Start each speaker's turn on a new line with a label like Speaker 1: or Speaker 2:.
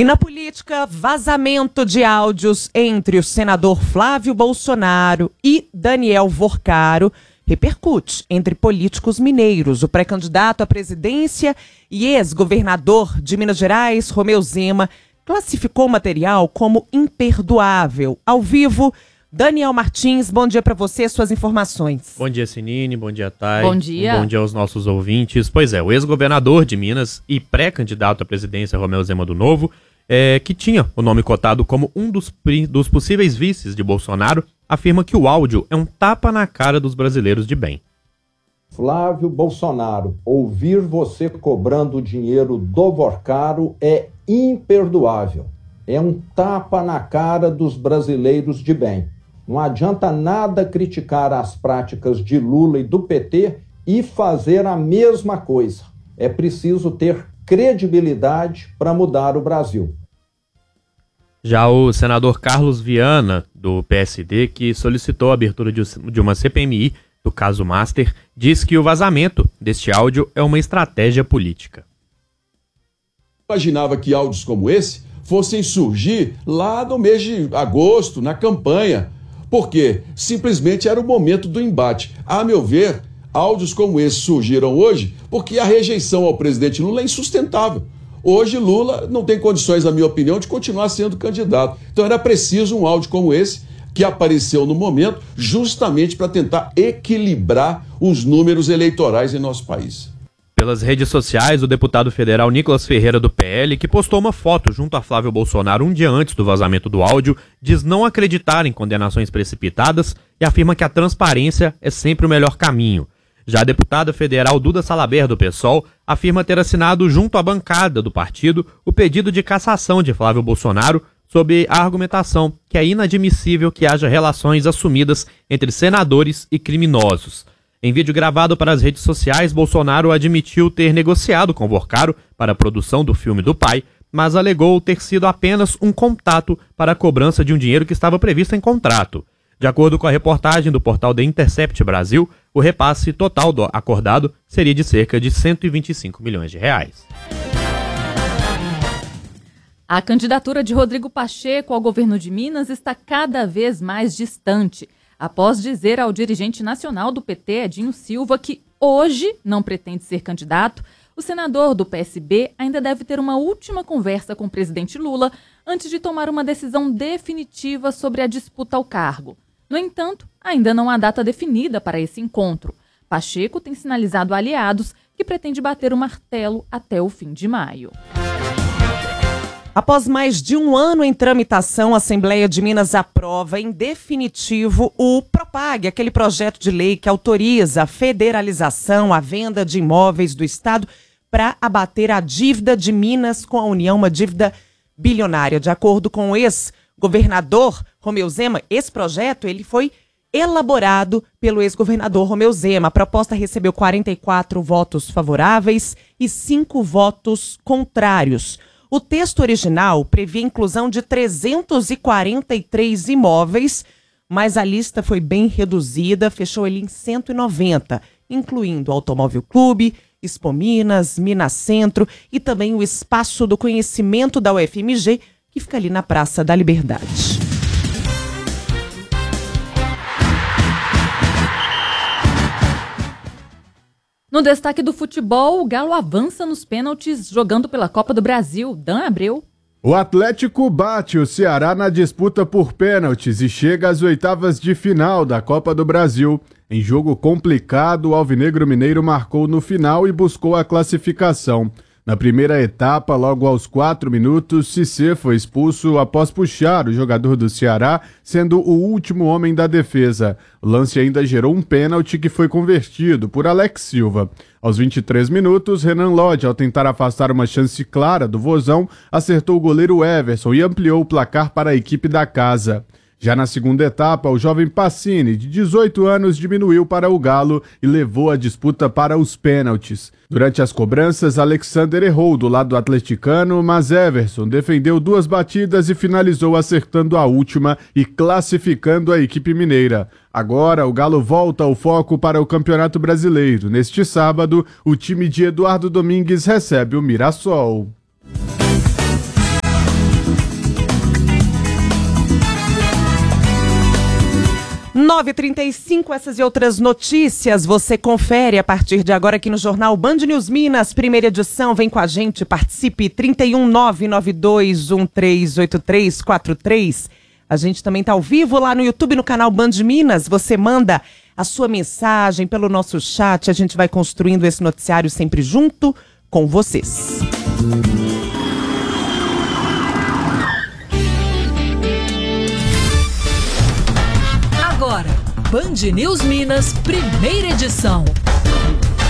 Speaker 1: E na política, vazamento de áudios entre o senador Flávio Bolsonaro e Daniel Worcaro repercute entre políticos mineiros. O pré-candidato à presidência e ex-governador de Minas Gerais, Romeu Zema, classificou o material como imperdoável. Ao vivo, Daniel Martins, bom dia para você, suas informações.
Speaker 2: Bom dia, Sinine, bom dia, Thay.
Speaker 3: Bom dia.
Speaker 2: Bom dia aos nossos ouvintes. Pois é, o ex-governador de Minas e pré-candidato à presidência, Romeu Zema do Novo, que tinha o nome cotado como um dos possíveis vices de Bolsonaro, afirma que o áudio é um tapa na cara dos brasileiros de bem.
Speaker 4: Flávio Bolsonaro, ouvir você cobrando dinheiro do Worcaro é imperdoável. É um tapa na cara dos brasileiros de bem. Não adianta nada criticar as práticas de Lula e do PT e fazer a mesma coisa. É preciso ter credibilidade para mudar o Brasil.
Speaker 2: Já o senador Carlos Viana, do PSD, que solicitou a abertura de uma CPMI do caso Master, diz que o vazamento deste áudio é uma estratégia política.
Speaker 5: Imaginava que áudios como esse fossem surgir lá no mês de agosto, na campanha, porque simplesmente era o momento do embate. A meu ver, áudios como esse surgiram hoje porque a rejeição ao presidente Lula é insustentável. Hoje Lula não tem condições, na minha opinião, de continuar sendo candidato. Então era preciso um áudio como esse, que apareceu no momento, justamente para tentar equilibrar os números eleitorais em nosso país.
Speaker 2: Pelas redes sociais, o deputado federal Nicolas Ferreira, do PL, que postou uma foto junto a Flávio Bolsonaro um dia antes do vazamento do áudio, diz não acreditar em condenações precipitadas e afirma que a transparência é sempre o melhor caminho. Já a deputada federal Duda Salaber, do PSOL, afirma ter assinado junto à bancada do partido o pedido de cassação de Flávio Bolsonaro sob a argumentação que é inadmissível que haja relações assumidas entre senadores e criminosos. Em vídeo gravado para as redes sociais, Bolsonaro admitiu ter negociado com Worcaro para a produção do filme do pai, mas alegou ter sido apenas um contato para a cobrança de um dinheiro que estava previsto em contrato. De acordo com a reportagem do portal The Intercept Brasil, o repasse total do acordado seria de cerca de 125 milhões de reais.
Speaker 3: A candidatura de Rodrigo Pacheco ao governo de Minas está cada vez mais distante, após dizer ao dirigente nacional do PT, Edinho Silva, que hoje não pretende ser candidato. O senador do PSB ainda deve ter uma última conversa com o presidente Lula antes de tomar uma decisão definitiva sobre a disputa ao cargo. No entanto, ainda não há data definida para esse encontro. Pacheco tem sinalizado a aliados que pretende bater o martelo até o fim de maio.
Speaker 1: Após mais de um ano em tramitação, a Assembleia de Minas aprova em definitivo o PROPAG, aquele projeto de lei que autoriza a federalização, a venda de imóveis do Estado para abater a dívida de Minas com a União, uma dívida bilionária. De acordo com o ex-governador Romeu Zema, esse projeto ele foi elaborado pelo ex-governador Romeu Zema. A proposta recebeu 44 votos favoráveis e 5 votos contrários. O texto original previa a inclusão de 343 imóveis, mas a lista foi bem reduzida, fechou ali em 190, incluindo o Automóvel Clube, Expo Minas, Minas Centro e também o Espaço do Conhecimento da UFMG, que fica ali na Praça da Liberdade.
Speaker 3: No destaque do futebol, o Galo avança nos pênaltis jogando pela Copa do Brasil. Dan Abreu.
Speaker 6: O Atlético bate o Ceará na disputa por pênaltis e chega às oitavas de final da Copa do Brasil. Em jogo complicado, o Alvinegro Mineiro marcou no final e buscou a classificação. Na primeira etapa, logo aos 4 minutos, Cissé foi expulso após puxar o jogador do Ceará, sendo o último homem da defesa. O lance ainda gerou um pênalti que foi convertido por Alex Silva. Aos 23 minutos, Renan Lodge, ao tentar afastar uma chance clara do Vozão, acertou o goleiro Everson e ampliou o placar para a equipe da casa. Já na segunda etapa, o jovem Pacini, de 18 anos, diminuiu para o Galo e levou a disputa para os pênaltis. Durante as cobranças, Alexander errou do lado atleticano, mas Everson defendeu 2 batidas e finalizou acertando a última e classificando a equipe mineira. Agora, o Galo volta ao foco para o Campeonato Brasileiro. Neste sábado, o time de Eduardo Domingues recebe o Mirassol.
Speaker 1: 9h35, essas e outras notícias você confere a partir de agora aqui no Jornal Band News Minas, primeira edição. Vem com a gente, participe, 31992138343. A gente também está ao vivo lá no YouTube, no canal Band Minas. Você manda a sua mensagem pelo nosso chat, a gente vai construindo esse noticiário sempre junto com vocês.
Speaker 7: Agora, Band News Minas, primeira edição.